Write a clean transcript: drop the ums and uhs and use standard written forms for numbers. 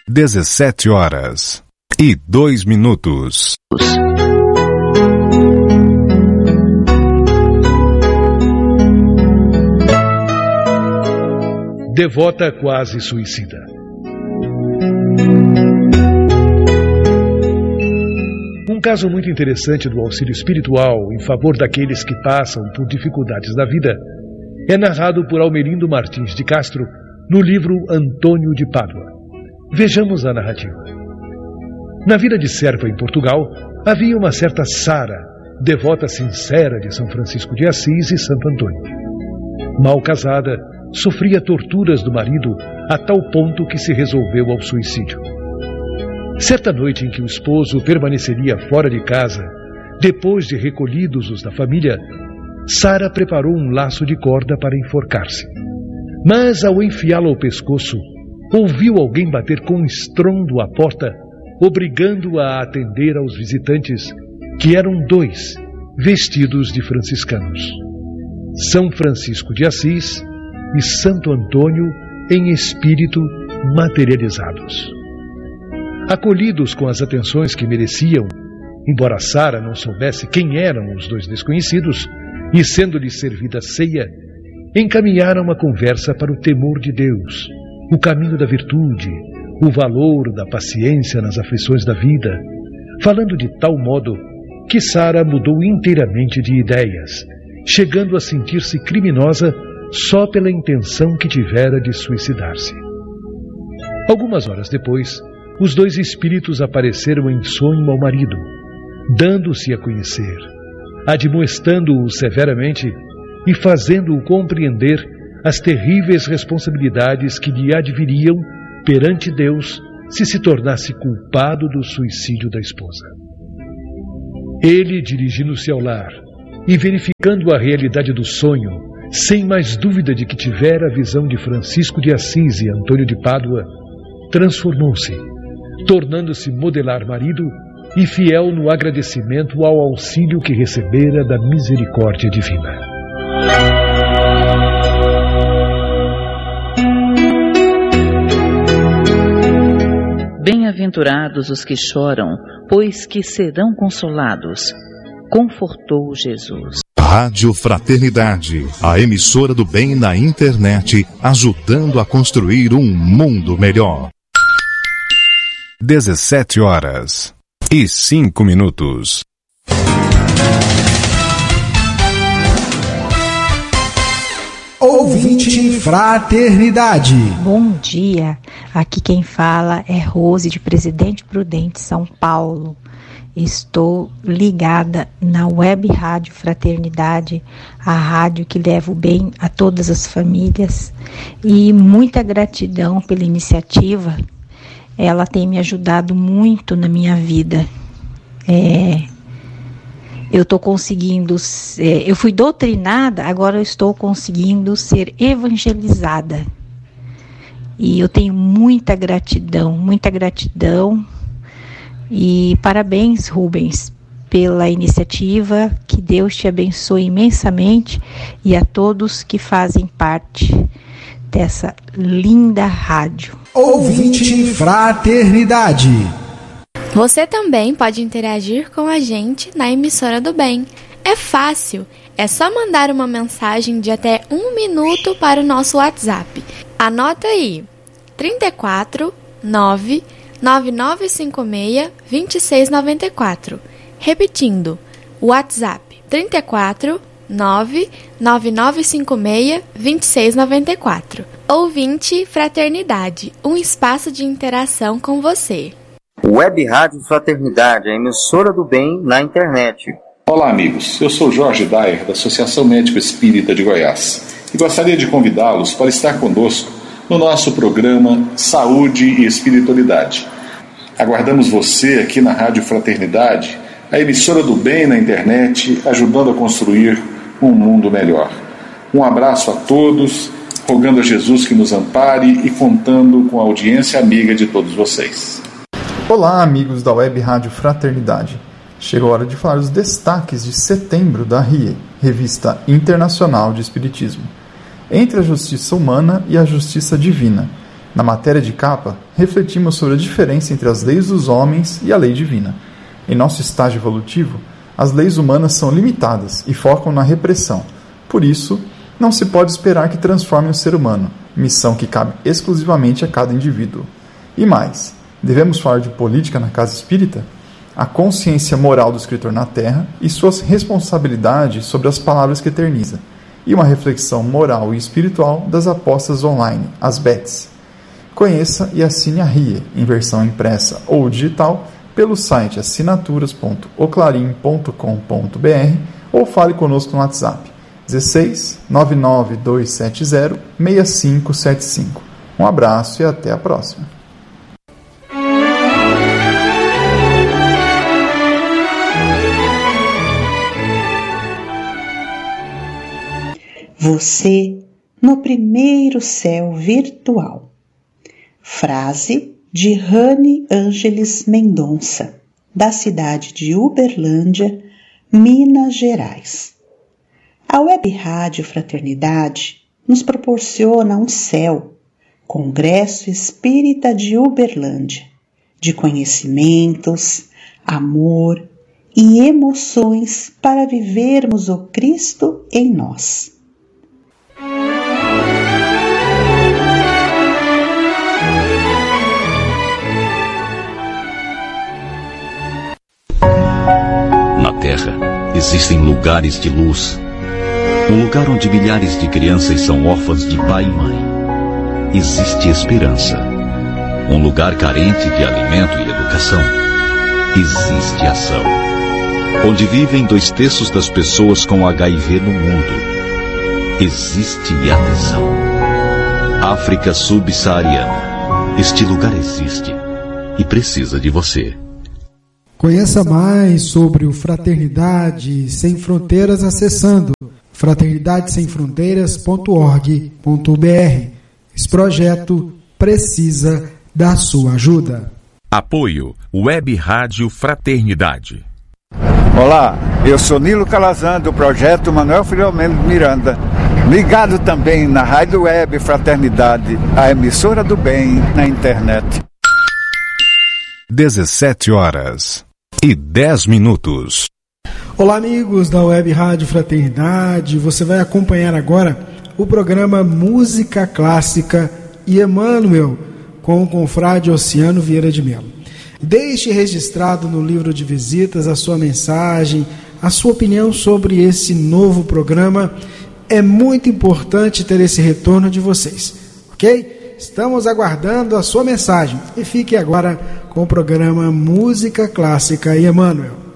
17h02. Devota quase suicida. Um caso muito interessante do auxílio espiritual em favor daqueles que passam por dificuldades da vida é narrado por Almerindo Martins de Castro no livro Antônio de Pádua. Vejamos a narrativa. Na vila de Serpa, em Portugal, havia uma certa Sara, devota sincera de São Francisco de Assis e Santo Antônio. Mal casada, sofria torturas do marido a tal ponto que se resolveu ao suicídio. Certa noite em que o esposo permaneceria fora de casa, depois de recolhidos os da família, Sara preparou um laço de corda para enforcar-se. Mas ao enfiá-lo ao pescoço, ouviu alguém bater com estrondo à porta, obrigando-a a atender aos visitantes, que eram 2, vestidos de franciscanos. São Francisco de Assis e Santo Antônio em espírito materializados. Acolhidos com as atenções que mereciam, embora Sara não soubesse quem eram os 2 desconhecidos, e sendo-lhe servida ceia, encaminharam a conversa para o temor de Deus, o caminho da virtude, o valor da paciência nas aflições da vida, falando de tal modo que Sara mudou inteiramente de ideias, chegando a sentir-se criminosa só pela intenção que tivera de suicidar-se. Algumas horas depois, os 2 espíritos apareceram em sonho ao marido, dando-se a conhecer, admoestando-o severamente e fazendo-o compreender as terríveis responsabilidades que lhe adviriam perante Deus se tornasse culpado do suicídio da esposa. Ele, dirigindo-se ao lar e verificando a realidade do sonho, sem mais dúvida de que tivera a visão de Francisco de Assis e Antônio de Pádua, transformou-se, tornando-se modelar marido e fiel no agradecimento ao auxílio que recebera da misericórdia divina. Bem-aventurados os que choram, pois que serão consolados. Confortou Jesus. Rádio Fraternidade, a emissora do bem na internet, ajudando a construir um mundo melhor. 17h05. Ouvinte Fraternidade. Bom dia, aqui quem fala é Rose de Presidente Prudente, São Paulo. Estou ligada na Web Rádio Fraternidade, a rádio que leva o bem a todas as famílias, e muita gratidão pela iniciativa. Ela tem me ajudado muito na minha vida. Eu estou conseguindo, eu fui doutrinada, agora eu estou conseguindo ser evangelizada. E eu tenho muita gratidão. E parabéns, Rubens, pela iniciativa. Que Deus te abençoe imensamente e a todos que fazem parte dessa linda rádio. Ouvinte Fraternidade. Você também pode interagir com a gente na emissora do bem. É fácil, é só mandar uma mensagem de até 1 minuto para o nosso WhatsApp. Anota aí, 34 9 9956 2694. Repetindo, WhatsApp 34 9 9956 2694. Ouvinte Fraternidade, um espaço de interação com você. Web Rádio Fraternidade, a emissora do bem na internet. Olá amigos, eu sou Jorge Dyer, da Associação Médico Espírita de Goiás, e gostaria de convidá-los para estar conosco no nosso programa Saúde e Espiritualidade. Aguardamos você aqui na Rádio Fraternidade, a emissora do bem na internet, ajudando a construir um mundo melhor. Um abraço a todos, rogando a Jesus que nos ampare e contando com a audiência amiga de todos vocês. Olá, amigos da Web Rádio Fraternidade. Chegou a hora de falar os destaques de setembro da RIE, Revista Internacional de Espiritismo. Entre a justiça humana e a justiça divina, Na matéria de capa, refletimos sobre a diferença entre as leis dos homens e a lei divina. Em nosso estágio evolutivo, as leis humanas são limitadas e focam na repressão. Por isso, não se pode esperar que transformem o ser humano, missão que cabe exclusivamente a cada indivíduo. E mais, devemos falar de política na casa espírita? A consciência moral do escritor na Terra e suas responsabilidades sobre as palavras que eterniza, e uma reflexão moral e espiritual das apostas online, as bets. Conheça e assine a RIE, em versão impressa ou digital, pelo site assinaturas.oclarim.com.br ou fale conosco no WhatsApp 16 99270 6575. Um abraço e até a próxima. Você no primeiro céu virtual. Frase de Rani Ângeles Mendonça, da cidade de Uberlândia, Minas Gerais. A Web Rádio Fraternidade nos proporciona um céu, Congresso Espírita de Uberlândia, de conhecimentos, amor e emoções para vivermos o Cristo em nós. Na Terra, existem lugares de luz. Um lugar onde milhares de crianças são órfãs de pai e mãe. Existe esperança. Um lugar carente de alimento e educação. Existe ação. Onde vivem 2/3 das pessoas com HIV no mundo. Existe atenção. África subsaariana. Este lugar existe e precisa de você. Conheça mais sobre o Fraternidade Sem Fronteiras acessando fraternidadesemfronteiras.org.br. Esse projeto precisa da sua ajuda. Apoio Web Rádio Fraternidade. Olá, eu sou Nilo Calazan do projeto Manuel Filomeno Miranda. Ligado também na Rádio Web Fraternidade, a emissora do bem na internet. 17h10. Olá, amigos da Web Rádio Fraternidade. Você vai acompanhar agora o programa Música Clássica e Emmanuel com o confrade Oceano Vieira de Mello. Deixe registrado no livro de visitas a sua mensagem, a sua opinião sobre esse novo programa. É muito importante ter esse retorno de vocês, ok? Estamos aguardando a sua mensagem. E fique agora com o programa Música Clássica e Emmanuel.